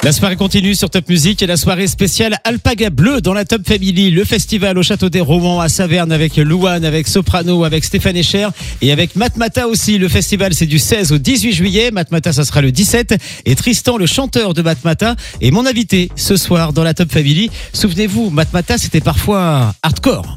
La soirée continue sur Top Music et la soirée spéciale Alpaga Bleu dans la Top Family. Le festival au Château des Romans à Saverne avec Louane, avec Soprano, avec Stéphane Echer et avec Matmata aussi. Le festival c'est du 16 au 18 juillet. Matmata ça sera le 17 et Tristan le chanteur de Matmata est mon invité ce soir dans la Top Family. Souvenez-vous, Matmata c'était parfois hardcore.